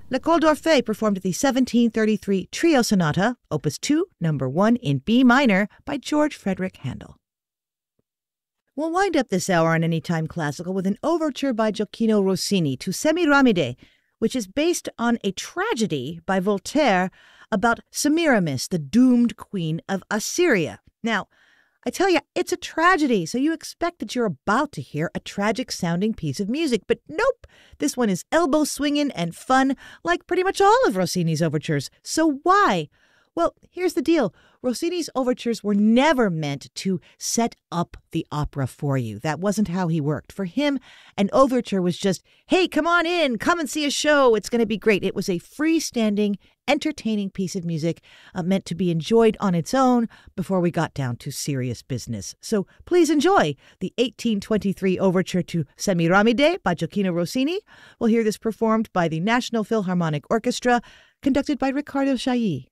L'École d'Orphée performed the 1733 Trio Sonata, Opus 2, Number 1 in B minor by George Frederick Handel. We'll wind up this hour on Anytime Classical with an overture by Gioacchino Rossini to Semiramide, which is based on a tragedy by Voltaire about Semiramis, the doomed queen of Assyria. Now, I tell you, it's a tragedy, so you expect that you're about to hear a tragic-sounding piece of music. But nope, this one is elbow-swinging and fun, like pretty much all of Rossini's overtures. So why? Well, here's the deal. Rossini's overtures were never meant to set up the opera for you. That wasn't how he worked. For him, an overture was just, hey, come on in, come and see a show. It's going to be great. It was a freestanding, entertaining piece of music meant to be enjoyed on its own before we got down to serious business. So please enjoy the 1823 overture to Semiramide by Gioacchino Rossini. We'll hear this performed by the National Philharmonic Orchestra, conducted by Riccardo Chailly.